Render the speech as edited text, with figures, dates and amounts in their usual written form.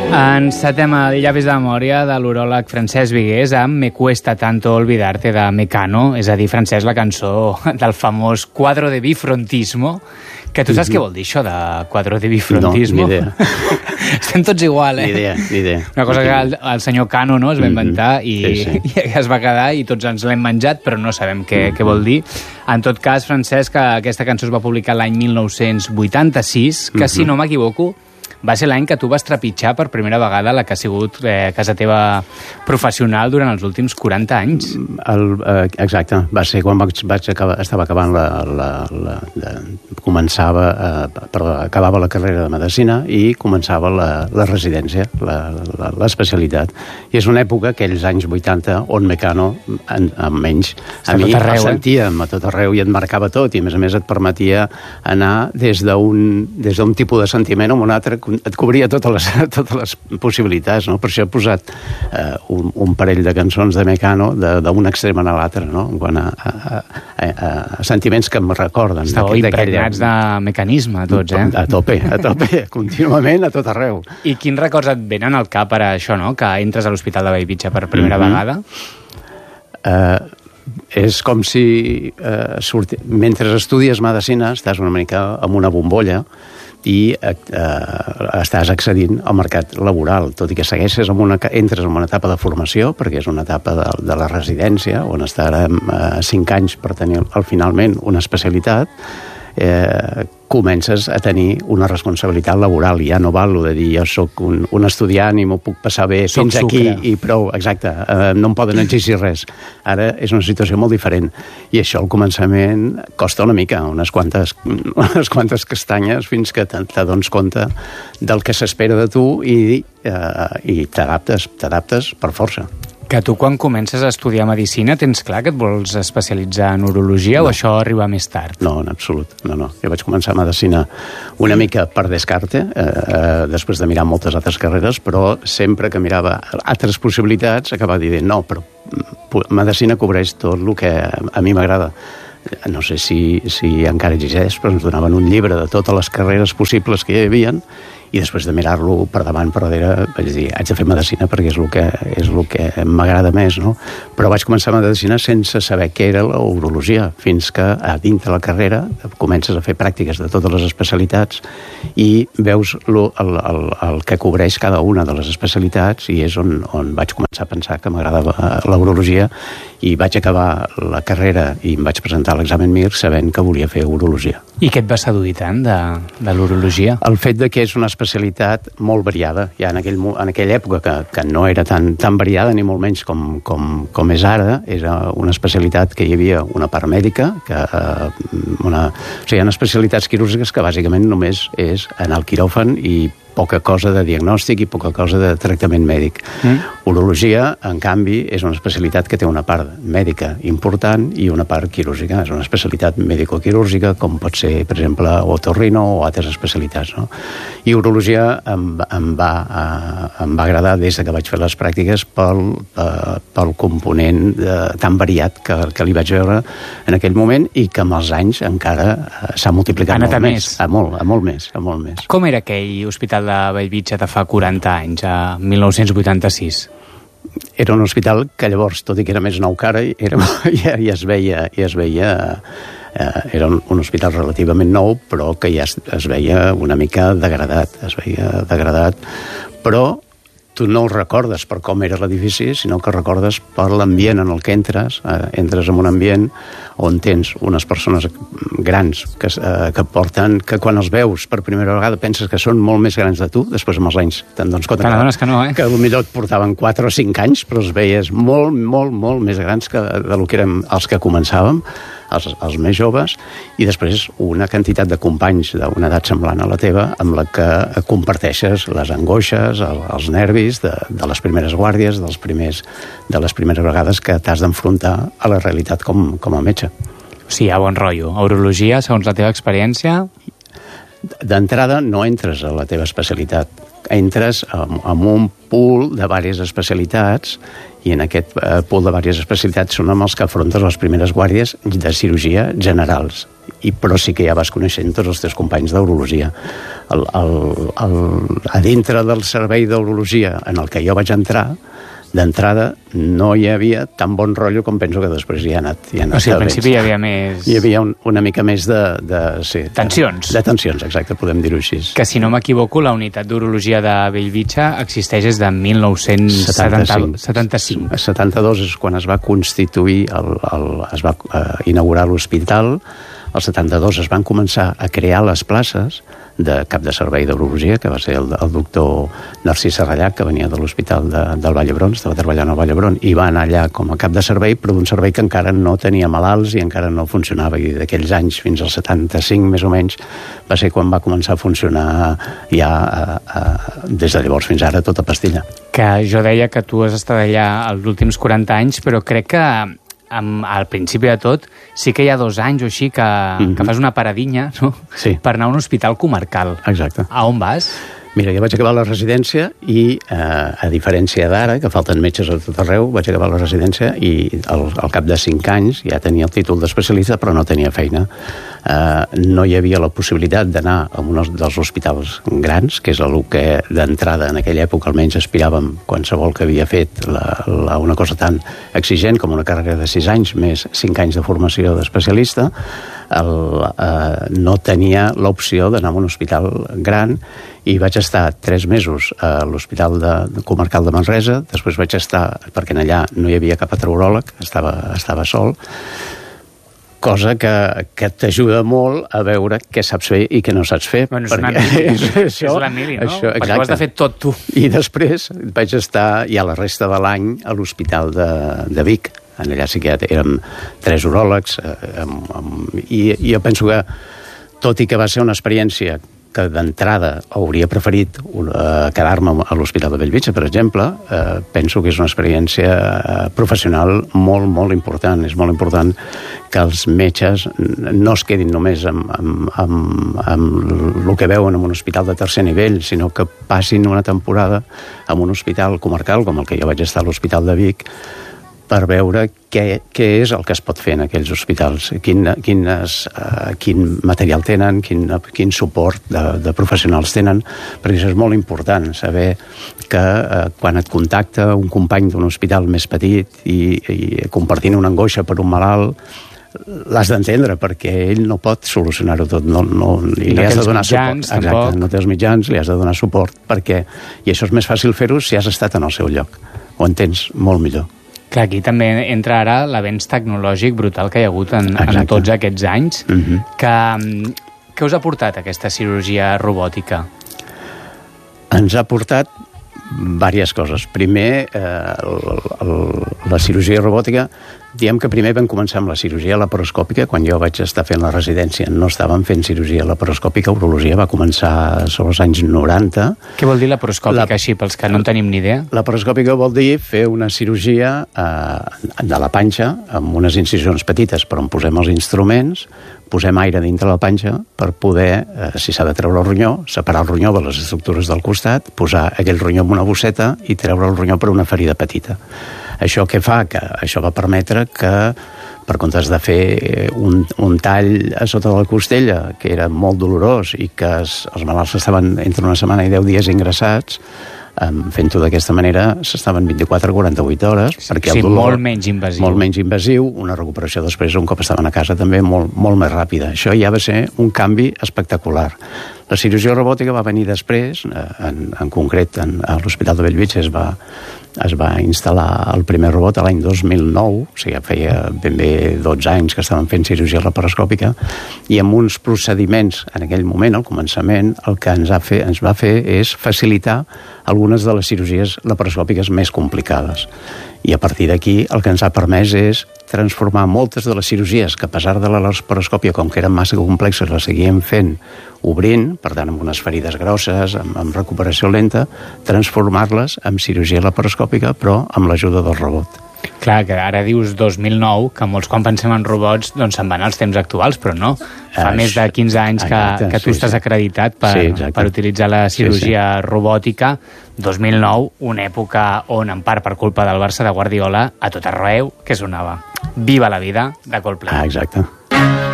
Encetem el llavis de memòria de l'uròleg Francesc Vigués amb Me cuesta tanto olvidarte de Mecano, és a dir, Francesc, la cançó del famós Quadro de bifrontismo, que tu saps què vol dir això de quadro de bifrontismo? No, ni idea. Estem tots igual, Ni idea. Una cosa que el senyor Cano, no, es va inventar i es va quedar i tots ens l'hem menjat, però no sabem què vol dir. En tot cas, Francesc, aquesta cançó es va publicar l'any 1986, que si no m'equivoco va ser l'any que tu vas trepitjar per primera vegada la que ha sigut casa teva professional durant els últims 40 anys. Exacte, va ser quan estava acabant acabava la carrera de Medicina i començava la residència, l'especialitat. I és una època, aquells anys 80, on Mecano, almenys, a mi el sentíem a tot arreu i et marcava tot, i a més et permetia anar des d'un tipus de sentiment a un altre, et cobria totes les possibilitats, no? Per això he posat un parell de cançons de Mecano d'un extrem a l'altre, no? En quant a sentiments que em recorden. Estàveu impregnats de mecanisme, tots, eh? A tope, contínuament, a tot arreu. I quins records et venen al cap per això, no? Que entres a l'Hospital de Bellvitge per primera vegada? És com si mentre estudies medicina estàs una mica amb una bombolla i estàs accedint al mercat laboral, tot i que entres en una etapa de formació, perquè és una etapa de la residència, on estarem 5 anys per tenir finalment una especialitat. Comences a tenir una responsabilitat laboral. Ja no val de dir jo soc un estudiant i m'ho puc passar bé fins aquí i prou. Exacte, no em poden exigir res. Ara és una situació molt diferent. I això al començament costa una mica, unes quantes castanyes fins que t'adones compte del que s'espera de tu i t'adaptes per força. Que tu, quan comences a estudiar Medicina, tens clar que et vols especialitzar en urologia o això arriba més tard? No, en absolut. No. Jo vaig començar Medicina una mica per descarte, després de mirar moltes altres carreres, però sempre que mirava altres possibilitats acabava dient no, però Medicina cobreix tot el que a mi m'agrada. No sé si encara existeix, però ens donaven un llibre de totes les carreres possibles que hi havia, i després de mirar-lo per davant, per darrere, vaig dir, haig de fer Medicina perquè és el que m'agrada més, no? Però vaig començar Medicina sense saber què era la urologia, fins que a dins de la carrera comences a fer pràctiques de totes les especialitats i veus el que cobreix cada una de les especialitats, i és on vaig començar a pensar que m'agradava la urologia, i vaig acabar la carrera i em vaig presentar a l'examen MIR sabent que volia fer urologia. I què et va seduir tant de l'urologia? El fet de que és una especialitat molt variada. Ja en aquella època que no era tan variada, ni molt menys com és ara, era una especialitat que hi havia una part mèdica, hi ha especialitats quirúrgiques que bàsicament només és anar al quiròfan i poca cosa de diagnòstic i poca cosa de tractament mèdic. Urologia, en canvi, és una especialitat que té una part mèdica important i una part quirúrgica. És una especialitat mèdico-quirúrgica, com pot ser, per exemple, otorrino o altres especialitats, no? I urologia em va agradar des que vaig fer les pràctiques pel component tan variat que li vaig veure en aquell moment i que amb els anys encara s'ha multiplicat molt més. Molt més. Com era aquell hospital de Bellvitge de fa 40 anys, a 1986? Era un hospital que llavors, tot i que era més nou que ara, ja es veia era un hospital relativament nou, però que ja es veia una mica degradat, però tu no el recordes per com era l'edifici, sinó que recordes per l'ambient en el que entres en un ambient on tens unes persones grans que porten, que quan els veus per primera vegada penses que són molt més grans de tu, després amb els anys te'n dones compte que potser et portaven 4 o 5 anys, però els veies molt, molt, molt més grans del que érem els que començàvem, els més joves, i després una quantitat de companys d'una edat semblant a la teva amb la que comparteixes les angoixes, els nervis de les primeres guàrdies, de les primeres vegades que t'has d'enfrontar a la realitat com a metge. O sigui, a bon rotllo. A urologia, segons la teva experiència? D'entrada no entres a la teva especialitat entres en un pool de diverses especialitats, i en aquest pool de diverses especialitats són amb els que afrontes les primeres guàrdies de cirurgia generals, però sí que ja vas coneixent tots els teus companys d'urologia. A dintre del servei d'urologia en el que jo vaig entrar, d'entrada no hi havia tan bon rotllo com penso que després hi ha anat. O sigui, al principi hi havia més... Hi havia una mica més de tensions. De tensions, exacte, podem dir-ho així. Que si no m'equivoco, la unitat d'urologia de Bellvitge existeix des de 1975. 72 és quan es va constituir, es va inaugurar l'hospital. El 72 es van començar a crear les places de cap de servei d'urologia, que va ser el doctor Narcís Serrallac, que venia de l'hospital del Vall d'Hebron, estava treballant al Vall d'Hebron, i va anar allà com a cap de servei, però d'un servei que encara no tenia malalts i encara no funcionava, i d'aquells anys fins al 75 més o menys va ser quan va començar a funcionar ja des de llavors fins ara tota pastilla. Que jo deia que tu has estat allà els últims 40 anys, però crec que al principi de tot sí que hi ha 2 anys o així que fas una paradinha, no? Sí. Per anar a un hospital comarcal. Exacte. A on vas? Mira, jo vaig acabar la residència i, a diferència d'ara, que falten metges a tot arreu, vaig acabar la residència i al cap de 5 anys ja tenia el títol d'especialista, però no tenia feina. No hi havia la possibilitat d'anar a un dels hospitals grans, que és el que d'entrada en aquella època almenys aspiràvem qualsevol que havia fet una cosa tan exigent com una carrera de 6 anys més 5 anys de formació d'especialista. No tenia l'opció d'anar a un hospital gran i vaig estar 3 mesos a l'Hospital Comarcal de Manresa, després vaig estar, perquè allà no hi havia cap altre uròleg, estava sol, cosa que t'ajuda molt a veure què saps fer i què no saps fer. Bueno, és una mili, és la mili, no? Perquè ho has de fer tot tu. I després vaig estar ja la resta de l'any a l'Hospital de Vic. Allà sí que érem 3 uròlegs i jo penso que, tot i que va ser una experiència que d'entrada hauria preferit quedar-me a l'Hospital de Bellvitge, per exemple, penso que és una experiència professional molt, molt important. És molt important que els metges no es quedin només amb el que veuen en un hospital de tercer nivell, sinó que passin una temporada en un hospital comarcal, com el que jo vaig estar a l'Hospital de Vic, per veure què és el que es pot fer en aquells hospitals, quin material tenen, quin suport de professionals tenen, perquè això és molt important, saber que quan et contacta un company d'un hospital més petit i compartint una angoixa per un malalt, l'has d'entendre, perquè ell no pot solucionar-ho tot, li has de donar suport. Exacte, no té els mitjans, li has de donar suport, i això és més fàcil fer-ho si has estat en el seu lloc, ho entens molt millor. Clar, aquí també entra ara l'avenç tecnològic brutal que hi ha hagut en tots aquests anys. Què us ha portat aquesta cirurgia robòtica? Ens ha portat diverses coses. Primer, la cirurgia robòtica, diem que primer vam començar amb la cirurgia laparoscòpica. Quan jo vaig estar fent la residència no estàvem fent cirurgia laparoscòpica. Urologia va començar sobre els anys 90. Què vol dir laparoscòpica, així, pels que no en tenim ni idea? Laparoscòpica vol dir fer una cirurgia de la panxa amb unes incisions petites, però on posem els instruments, posem aire dintre la panxa per poder, si s'ha de treure el ronyó, separar el ronyó de les estructures del costat, posar aquell ronyó en una bosseta i treure el ronyó per una ferida petita. Això què fa? Que això va permetre que, per comptes de fer un tall a sota de la costella, que era molt dolorós i que els malalts estaven entre una setmana i 10 dies ingressats, fent-ho d'aquesta manera s'estaven 24 a 48 hores, perquè el dolor... molt menys invasiu. Molt menys invasiu, una recuperació després, un cop estaven a casa, també molt més ràpida. Això ja va ser un canvi espectacular. La cirurgia robòtica va venir després, en concret a l'Hospital de Bellvitge es va instal·lar el primer robot l'any 2009, o sigui, feia ben bé 12 anys que estaven fent cirurgia laparoscòpica, i amb uns procediments, en aquell moment, al començament, el que ens va fer és facilitar algunes de les cirurgies laparoscòpiques més complicades. I a partir d'aquí el que ens ha permès és transformar moltes de les cirurgies que, a pesar de la laparoscòpia, com que eren massa complexes, les seguíem fent obrint, per tant amb unes ferides grosses, amb recuperació lenta, transformar-les en cirurgia laparoscòpica, però amb l'ajuda del robot. Clar, que ara dius 2009, que molts quan pensem en robots doncs se'n van als temps actuals, però no. Fa més de 15 anys que tu estàs acreditat per utilitzar la cirurgia robòtica. 2009, una època on, en part per culpa del Barça de Guardiola, a tot arreu que sonava Viva la vida de Coldplay. Exacte.